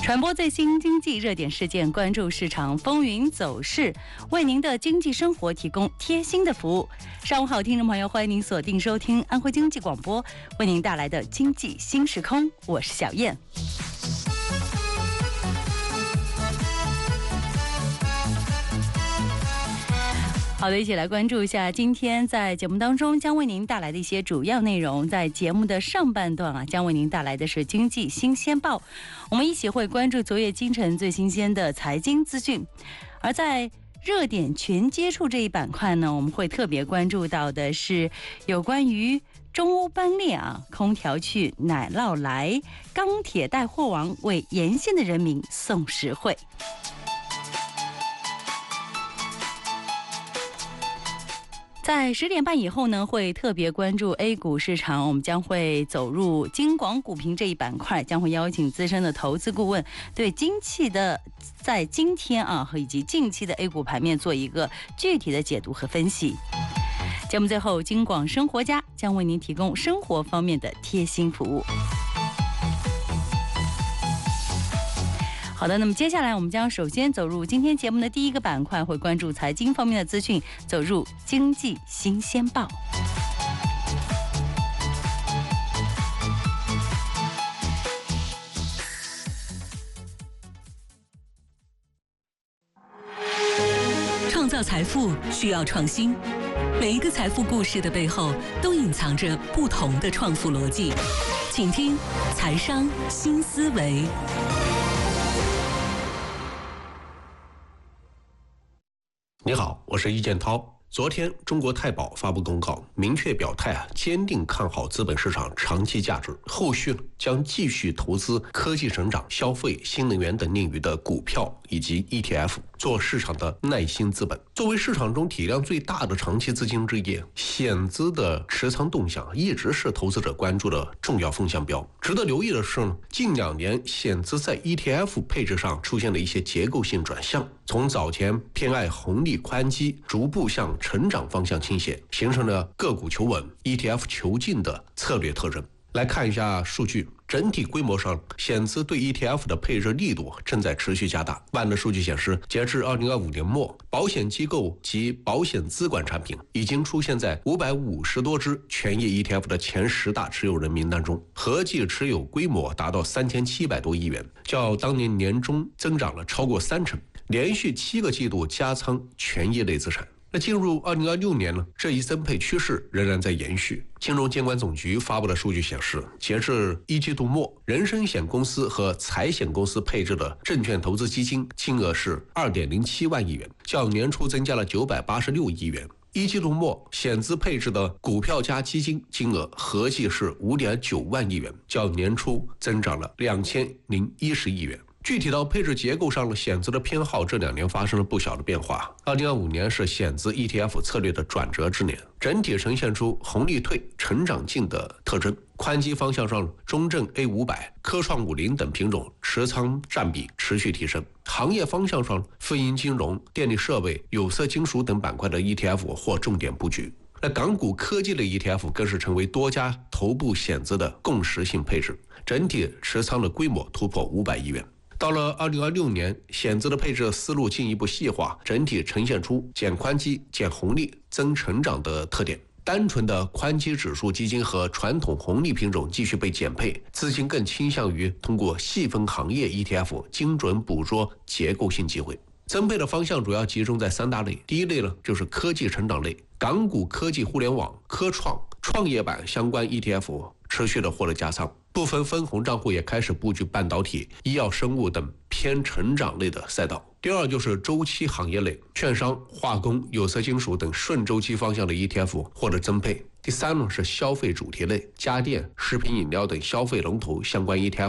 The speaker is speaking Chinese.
传播最新经济热点事件，关注市场风云走势，为您的经济生活提供贴心的服务。上午好，听众朋友，欢迎您锁定收听安徽经济广播为您带来的经济新时空，我是小燕。好的，一起来关注一下今天在节目当中将为您带来的一些主要内容。在节目的上半段将为您带来的是经济新鲜报，我们一起会关注昨夜今晨最新鲜的财经资讯。而在热点全接触这一板块呢，我们会特别关注到的是有关于中欧班列空调去奶酪来，钢铁带货王为沿线的人民送实惠。在10点半以后呢，会特别关注 A 股市场，我们将会走入京广股评这一板块，将会邀请资深的投资顾问对在今天和以及近期的 A 股盘面做一个具体的解读和分析。节目最后，京广生活家将为您提供生活方面的贴心服务。好的，那么接下来我们将首先走入今天节目的第一个板块，会关注财经方面的资讯，走入经济新鲜报。 创造财富需要创新，每一个财富故事的背后都隐藏着不同的创富逻辑。请听财商新思维。 你好，我是易建涛。昨天，中国太保发布公告，明确表态坚定看好资本市场长期价值，后续将继续投资科技成长、消费、新能源等领域的股票以及 ETF， 做市场的耐心资本。作为市场中体量最大的长期资金之一，险资的持仓动向一直是投资者关注的重要风向标。值得留意的是，近2年险资在 ETF 配置上出现了一些结构性转向，从早前偏爱红利宽基，逐步向成长方向倾斜，形成了个股求稳、ETF 求进的策略特征。来看一下数据，整体规模上，险资对 ETF 的配置力度正在持续加大。万的数据显示，截至2025年末，保险机构及保险资管产品已经出现在550多只权益 ETF 的前10大持有人名单中，合计持有规模达到3700多亿元，较当年年中增长了超过30%，连续7个季度加仓权益类资产。那进入2026年呢，这一增配趋势仍然在延续。金融监管总局发布的数据显示，截至1季度末，人身险公司和财险公司配置的证券投资基金金额是 2.07 万亿元，较年初增加了986亿元。1季度末，险资配置的股票加基金金额合计是 5.9 万亿元，较年初增长了2010亿元。具体到配置结构上，险资的偏好这2年发生了不小的变化。2025年是险资 ETF 策略的转折之年，整体呈现出红利退、成长进的特征。宽基方向上，中证 A500、科创50等品种持仓占比持续提升。行业方向上，富银金融、电力设备、有色金属等板块的 ETF 或重点布局。那港股科技类 ETF 更是成为多家头部险资的共识性配置，整体持仓的规模突破500亿元。到了2026年，险资的配置思路进一步细化，整体呈现出减宽基、减红利、增成长的特点。单纯的宽基指数基金和传统红利品种继续被减配，资金更倾向于通过细分行业 ETF 精准捕捉结构性机会。增配的方向主要集中在3大类。第一类呢，就是科技成长类，港股科技互联网、科创、创业板相关 ETF 持续的获得加仓，部分分红账户也开始布局半导体、医药生物等偏成长类的赛道。第二就是周期行业类，券商、化工、有色金属等顺周期方向的 ETF 获得增配。第三呢是消费主题类，家电、食品饮料等消费龙头相关 ETF